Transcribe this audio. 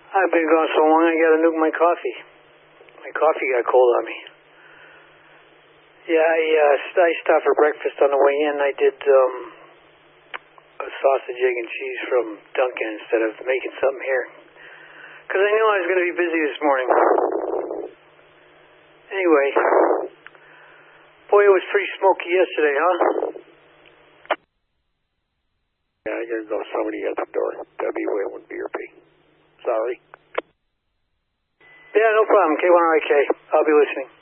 I've been gone so long I gotta nuke my coffee. My coffee got cold on me. Yeah, I stopped for breakfast on the way in. I did a sausage, egg, and cheese from Dunkin' instead of making something here. Because I knew I was going to be busy this morning. Anyway, boy, it was pretty smoky yesterday, huh? Yeah, I gotta go. Somebody at the door. W-A-1-B-R-P. Sorry. Yeah, no problem. K1RIK. I'll be listening.